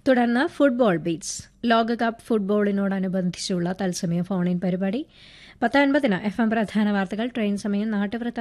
തുടർന്ന് football beats. ലോകകപ്പ് ഫുട്ബോളിനോടനുബന്ധിച്ചുള്ള തത്സമയ ഫോൺ ഇൻ പരിപാടി 10:50 FM പ്രധാന വാർത്തകൾ, ട്രെയിൻ സമയം, നാട്ടുവൃത്താന്തം